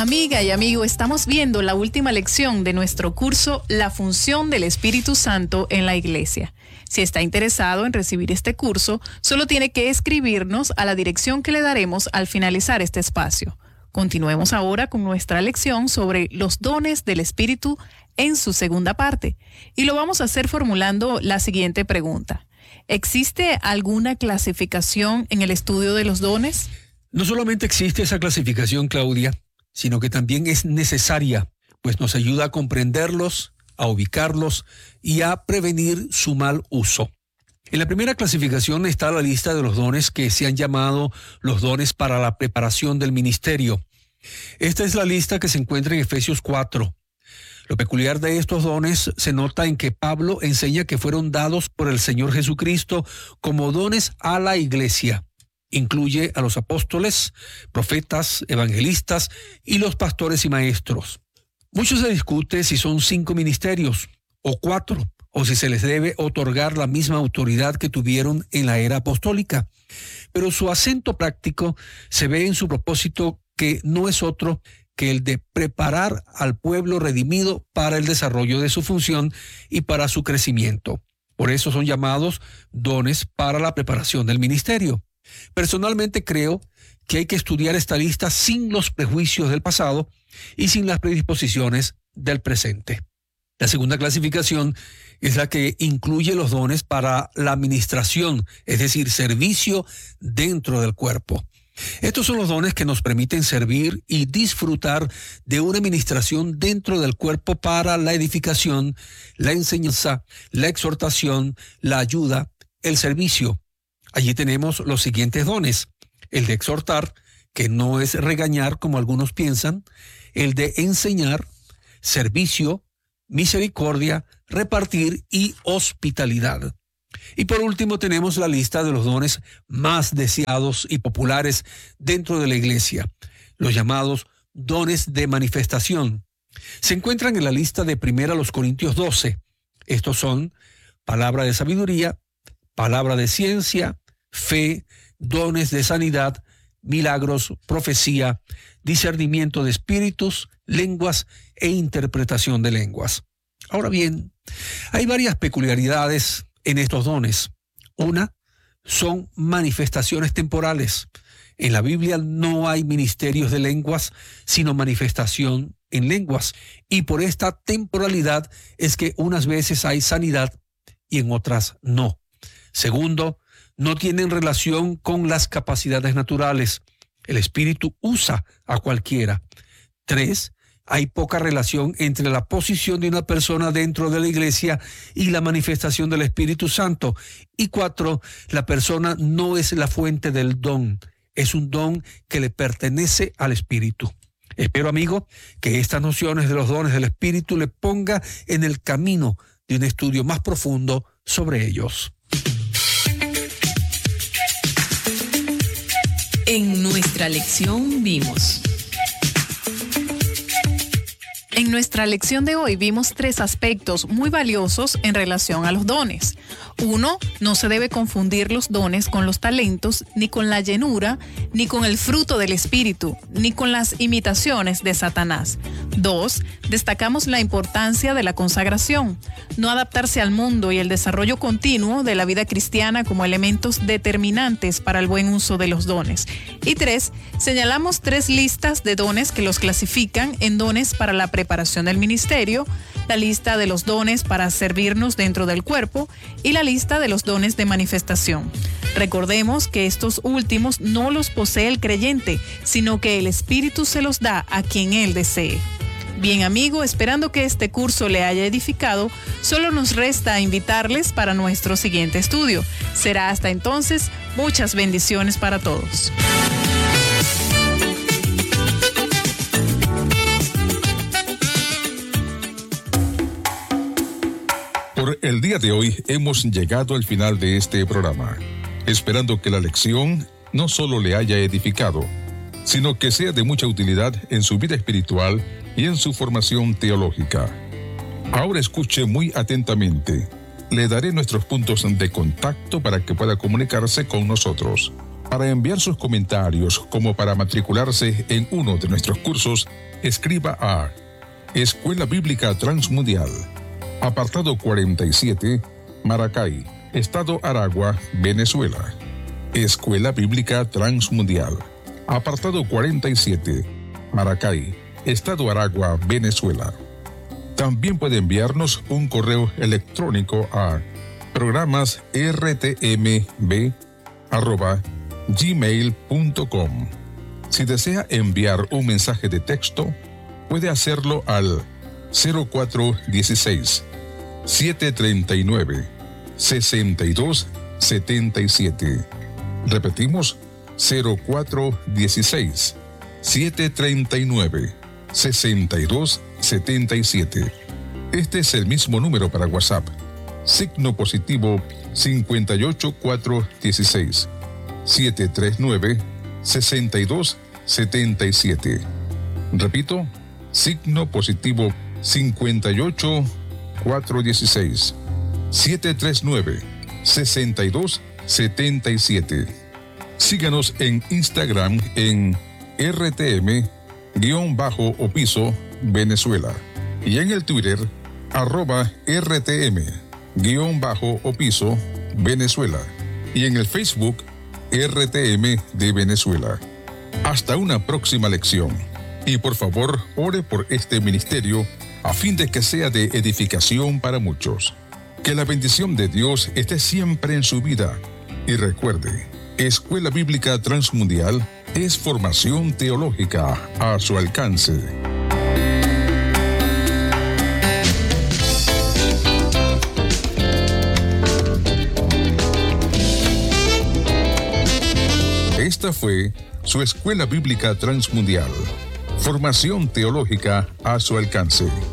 Amiga y amigo, estamos viendo la última lección de nuestro curso La función del Espíritu Santo en la Iglesia. Si está interesado en recibir este curso, solo tiene que escribirnos a la dirección que le daremos al finalizar este espacio. Continuemos ahora con nuestra lección sobre los dones del Espíritu en su segunda parte. Y lo vamos a hacer formulando la siguiente pregunta. ¿Existe alguna clasificación en el estudio de los dones? No solamente existe esa clasificación, Claudia, sino que también es necesaria, pues nos ayuda a comprenderlos, a ubicarlos y a prevenir su mal uso. En la primera clasificación está la lista de los dones que se han llamado los dones para la preparación del ministerio. Esta es la lista que se encuentra en Efesios 4. Lo peculiar de estos dones se nota en que Pablo enseña que fueron dados por el Señor Jesucristo como dones a la iglesia. Incluye a los apóstoles, profetas, evangelistas y los pastores y maestros. Mucho se discute si son 5 ministerios o 4, o si se les debe otorgar la misma autoridad que tuvieron en la era apostólica. Pero su acento práctico se ve en su propósito, que no es otro que el de preparar al pueblo redimido para el desarrollo de su función y para su crecimiento. Por eso son llamados dones para la preparación del ministerio. Personalmente creo que hay que estudiar esta lista sin los prejuicios del pasado y sin las predisposiciones del presente. La segunda clasificación es la que incluye los dones para la administración, es decir, servicio dentro del cuerpo. Estos son los dones que nos permiten servir y disfrutar de una administración dentro del cuerpo para la edificación, la enseñanza, la exhortación, la ayuda, el servicio. Allí tenemos los siguientes dones: el de exhortar, que no es regañar como algunos piensan; el de enseñar, servicio, misericordia, repartir y hospitalidad. Y por último tenemos la lista de los dones más deseados y populares dentro de la iglesia, los llamados dones de manifestación. Se encuentran en la lista de 1 Corintios 12. Estos son palabra de sabiduría, palabra de ciencia, fe, dones de sanidad, milagros, profecía, discernimiento de espíritus, lenguas e interpretación de lenguas. Ahora bien, hay varias peculiaridades en estos dones. Una, son manifestaciones temporales. En la Biblia no hay ministerios de lenguas, sino manifestación en lenguas. Y por esta temporalidad es que unas veces hay sanidad y en otras no. Segundo, no tienen relación con las capacidades naturales. El Espíritu usa a cualquiera. 3, hay poca relación entre la posición de una persona dentro de la iglesia y la manifestación del Espíritu Santo. Y 4, la persona no es la fuente del don. Es un don que le pertenece al Espíritu. Espero, amigo, que estas nociones de los dones del Espíritu le ponga en el camino de un estudio más profundo sobre ellos. En nuestra lección vimos. En nuestra lección de hoy vimos 3 aspectos muy valiosos en relación a los dones. 1, no se debe confundir los dones con los talentos, ni con la llenura, ni con el fruto del Espíritu, ni con las imitaciones de Satanás. 2, destacamos la importancia de la consagración, no adaptarse al mundo y el desarrollo continuo de la vida cristiana como elementos determinantes para el buen uso de los dones. Y 3, señalamos 3 listas de dones que los clasifican en dones para la preparación del ministerio, la lista de los dones para servirnos dentro del cuerpo y la lista de los dones de manifestación. Recordemos que estos últimos no los posee el creyente, sino que el Espíritu se los da a quien Él desee. Bien, amigo, esperando que este curso le haya edificado, solo nos resta invitarles para nuestro siguiente estudio. Será hasta entonces. Muchas bendiciones para todos. Por el día de hoy hemos llegado al final de este programa, esperando que la lección no solo le haya edificado, sino que sea de mucha utilidad en su vida espiritual y en su formación teológica. Ahora escuche muy atentamente. Le daré nuestros puntos de contacto para que pueda comunicarse con nosotros. Para enviar sus comentarios como para matricularse en uno de nuestros cursos, escriba a Escuela Bíblica Transmundial, apartado 47, Maracay, Estado Aragua, Venezuela. Escuela Bíblica Transmundial, apartado 47, Maracay, Estado Aragua, Venezuela. También puede enviarnos un correo electrónico a programasrtmb@gmail.com. Si desea enviar un mensaje de texto, puede hacerlo al 0416-739-6277. Repetimos, 0416-739-6277. Este es el mismo número para WhatsApp. Signo positivo 58416 739-6277. Repito, signo positivo 58416 739-6277. Síganos en Instagram en RTM_Opiso Venezuela y en el Twitter @RTM_Opiso Venezuela y en el Facebook RTM de Venezuela. Hasta una próxima lección. Y por favor, ore por este ministerio a fin de que sea de edificación para muchos. Que la bendición de Dios esté siempre en su vida. Y recuerde, Escuela Bíblica Transmundial es formación teológica a su alcance. Esta fue su Escuela Bíblica Transmundial. Formación teológica a su alcance.